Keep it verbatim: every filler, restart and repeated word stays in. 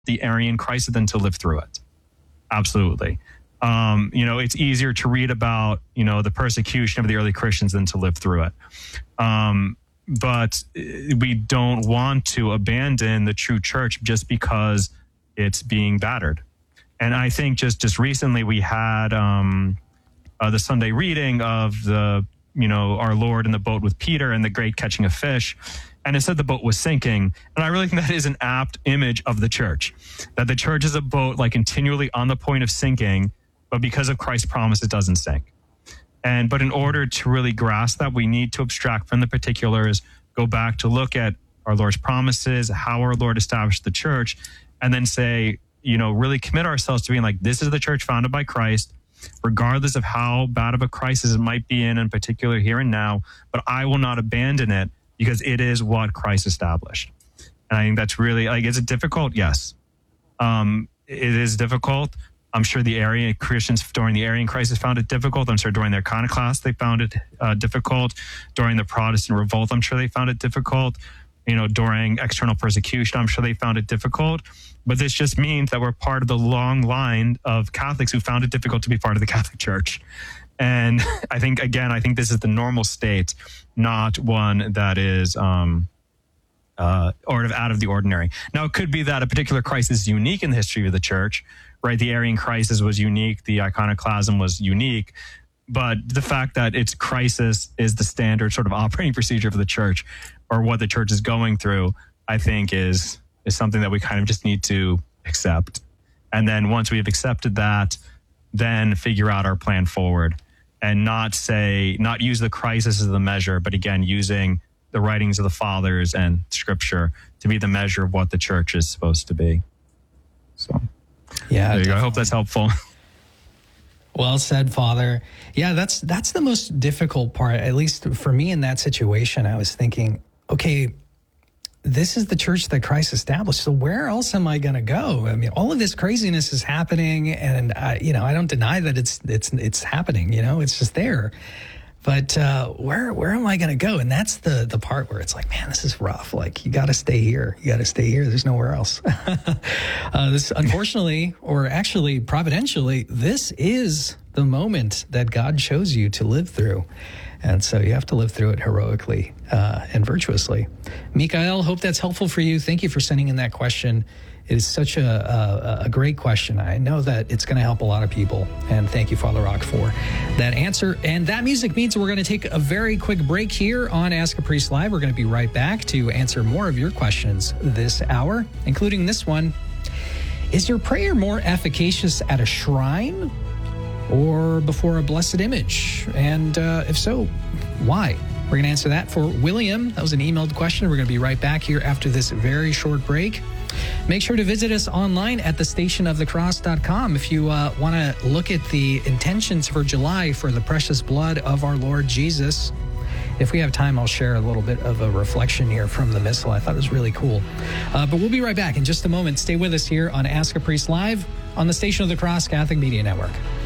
the Arian crisis than to live through it. Absolutely. Um, you know, it's easier to read about, you know, the persecution of the early Christians than to live through it. Um, but we don't want to abandon the true church just because it's being battered. And I think just, just recently we had um, uh, the Sunday reading of the, you know, our Lord in the boat with Peter and the great catching of fish. And it said the boat was sinking. And I really think that is an apt image of the church, that the church is a boat like continually on the point of sinking, but because of Christ's promise, it doesn't sink. And but in order to really grasp that, we need to abstract from the particulars, go back to look at our Lord's promises, how our Lord established the church, and then say, you know, really commit ourselves to being like, this is the church founded by Christ, regardless of how bad of a crisis it might be in, in particular here and now, but I will not abandon it because it is what Christ established. And I think that's really, like, is it difficult? Yes. Um, it is difficult. I'm sure the Arian Christians during the Arian crisis found it difficult. I'm sure during the iconoclast they found it uh, difficult. During the Protestant revolt, I'm sure they found it difficult. You know, during external persecution, I'm sure they found it difficult. But this just means that we're part of the long line of Catholics who found it difficult to be part of the Catholic Church. And I think, again, I think this is the normal state, not one that is um, uh, or out of the ordinary. Now, it could be that a particular crisis is unique in the history of the church, right? The Arian crisis was unique. The iconoclasm was unique. But the fact that its crisis is the standard sort of operating procedure for the church, or what the church is going through, I think is is something that we kind of just need to accept. And then once we've accepted that, then figure out our plan forward and not say, not use the crisis as the measure, but again, using the writings of the fathers and scripture to be the measure of what the church is supposed to be. So, yeah, there you go. I hope that's helpful. Well said, Father. Yeah, that's that's the most difficult part, at least for me in that situation. I was thinking, okay, this is the church that Christ established. So where else am I going to go? I mean, all of this craziness is happening, and I, you know, I don't deny that it's it's it's happening. You know, it's just there. But uh, where where am I going to go? And that's the the part where it's like, man, this is rough. Like, you got to stay here. You got to stay here. There's nowhere else. uh, this, unfortunately, or actually providentially, this is the moment that God chose you to live through. And so you have to live through it heroically uh, and virtuously. Mikael, hope that's helpful for you. Thank you for sending in that question. It is such a, a, a great question. I know that it's going to help a lot of people. And thank you, Father Rock, for that answer. And that music means we're going to take a very quick break here on Ask a Priest Live. We're going to be right back to answer more of your questions this hour, including this one. Is your prayer more efficacious at a shrine or before a blessed image? And uh, if so, why? We're going to answer that for William. That was an emailed question. We're going to be right back here after this very short break. Make sure to visit us online at the station of the cross dot com if you uh, want to look at the intentions for July for the precious blood of our Lord Jesus. If we have time, I'll share a little bit of a reflection here from the Missal. I thought it was really cool. Uh, but we'll be right back in just a moment. Stay with us here on Ask a Priest Live on the Station of the Cross Catholic Media Network.